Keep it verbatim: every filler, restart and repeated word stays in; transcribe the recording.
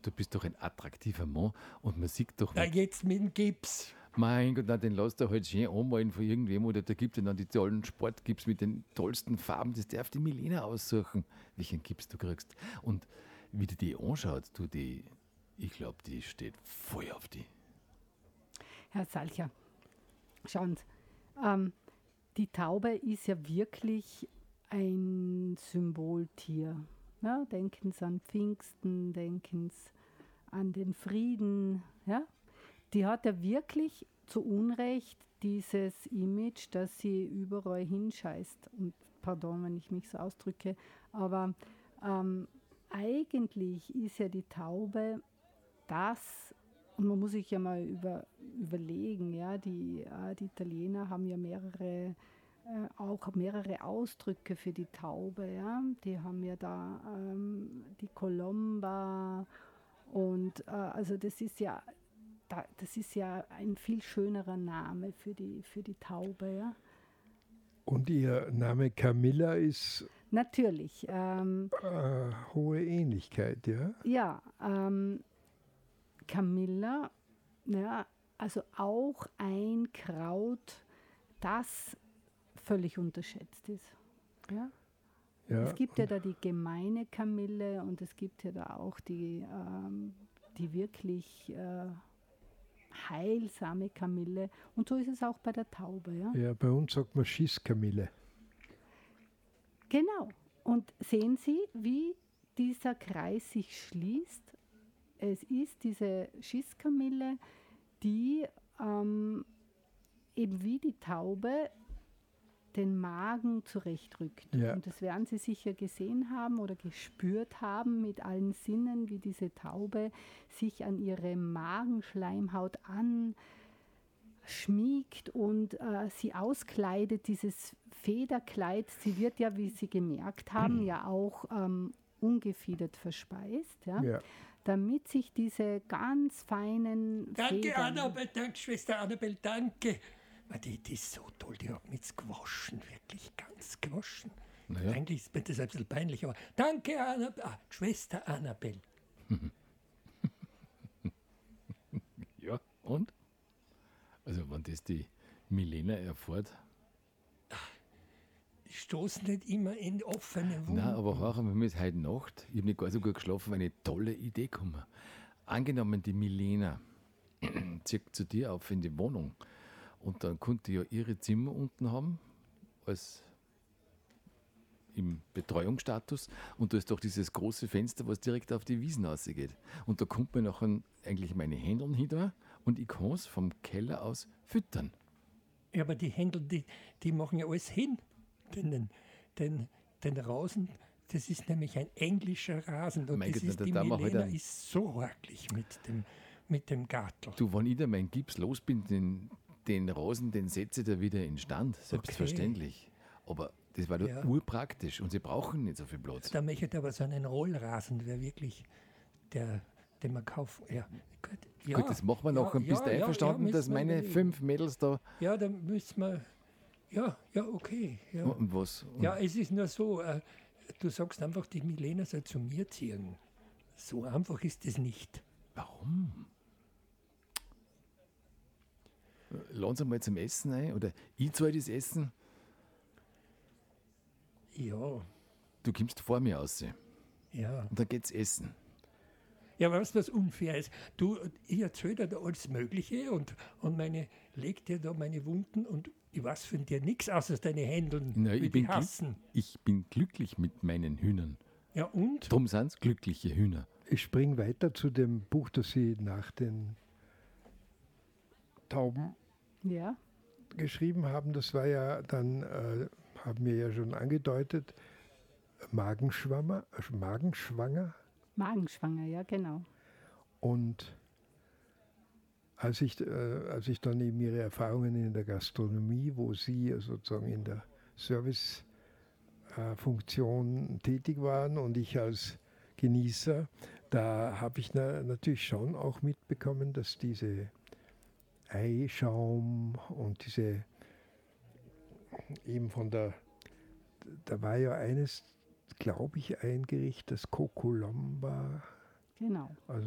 du bist doch ein attraktiver Mann und man sieht doch... Da jetzt mit dem Gips. Mein Gott, na, den lässt er halt schön anmalen von irgendwem oder da gibt es dann die tollen Sportgips mit den tollsten Farben. Das darf die Milena aussuchen, welchen Gips du kriegst. Und wie die die anschaut, du, die, ich glaube, die steht voll auf die. Herr Salcher, schauen Sie, ähm, die Taube ist ja wirklich ein Symboltier. Ja, denken Sie an Pfingsten, denken Sie an den Frieden. Ja? Die hat ja wirklich zu Unrecht dieses Image, dass sie überall hinscheißt. Und pardon, wenn ich mich so ausdrücke, aber ähm, eigentlich ist ja die Taube das, und man muss sich ja mal über, überlegen, ja, die, äh, die Italiener haben ja mehrere, äh, auch mehrere Ausdrücke für die Taube. Ja? Die haben ja da ähm, die Colomba und äh, also das ist ja Da, das ist ja ein viel schönerer Name für die, für die Taube. Ja? Und ihr Name Camilla ist Natürlich. Ähm, äh, hohe Ähnlichkeit, ja? ja, ähm, Camilla, ja, also auch ein Kraut, das völlig unterschätzt ist. Ja? Ja. Es gibt ja da die gemeine Kamille und es gibt ja da auch die, ähm, die wirklich... Äh, heilsame Kamille. Und so ist es auch bei der Taube. Ja, Ja, bei uns sagt man Schisskamille. genau. Und sehen Sie, wie dieser Kreis sich schließt? Es ist diese Schisskamille, die ähm, eben wie die Taube den Magen zurechtrückt. Ja. Und das werden Sie sicher gesehen haben oder gespürt haben mit allen Sinnen, wie diese Taube sich an ihre Magenschleimhaut anschmiegt und äh, sie auskleidet, dieses Federkleid. Sie wird ja, wie Sie gemerkt haben, ja auch ähm, ungefiedert verspeist, ja? Ja. Damit sich diese ganz feinen Danke, Federn... Annabelle, danke, Schwester Annabelle, danke. Ah, Die, die ist so toll, die hat mich jetzt gewaschen, wirklich ganz gewaschen. Naja. Eigentlich ist mir das ein bisschen peinlich, aber danke, Annabelle, ah, Schwester Annabelle. Ja, und? Also, wenn das die Milena erfährt. Ich stoße nicht immer in offene Wunden. Nein, aber hör mal, mir ist heute Nacht, ich habe nicht gar so gut geschlafen, eine tolle Idee gekommen. Angenommen, die Milena zieht zu dir auf in die Wohnung und dann konnte ja ihre Zimmer unten haben, als im Betreuungsstatus, und da ist doch dieses große Fenster, was direkt auf die Wiesen rausgeht. Und da kommt mir nachher eigentlich meine Händeln hin da und ich kann es vom Keller aus füttern. Ja, aber die Händel, die, die machen ja alles hin. Den, den, den, den Rasen, das ist nämlich ein englischer Rasen. Und Mein das Gott, ist, da die darf man halt Milena ein- ist so hakelig mit dem, mit dem Gartel. Du, wenn ich da meinen Gips los bin, den, den Rasen, den setze ich da wieder in Stand, selbstverständlich. Aber das war doch Ja. urpraktisch und sie brauchen nicht so viel Platz. Da möchte ich aber so einen Rollrasen, wäre wirklich der, den man kaufen. Ja, gut, ja, Gut, das machen wir ja, nachher. Bist du ja, einverstanden, ja, dass müssen wir meine überlegen. fünf Mädels da... Ja, dann müssen wir. Ja, ja, okay. Ja, Und was? Und ja es ist nur so, äh, du sagst einfach, die Milena soll zu mir ziehen. So einfach ist es nicht. Warum? Laden Sie mal zum Essen ein oder ich zahle das Essen, Ja, du kommst vor mir raus ja. und dann geht's essen. Ja, weißt du, was unfair ist? Du, ich erzähle dir da alles Mögliche und, und meine, leg dir da meine Wunden und ich weiß von dir nichts außer deine Händeln, Nein, wie ich, die bin hassen. glück- ich bin glücklich mit meinen Hühnern. Ja, und? Drum sind es glückliche Hühner. Ich springe weiter zu dem Buch, das Sie nach den Tauben Ja, geschrieben haben. Das war ja dann, äh, haben wir ja schon angedeutet, Magenschwammer, äh, Magenschwanger. Magenschwanger, ja, genau. Und als ich, äh, als ich dann eben Ihre Erfahrungen in der Gastronomie, wo Sie sozusagen in der Servicefunktion tätig waren und ich als Genießer, da habe ich na, natürlich schon auch mitbekommen, dass diese Eischaum und diese eben von der, da war ja eines, glaube ich, ein Gericht, das Kokolomba. Genau. Also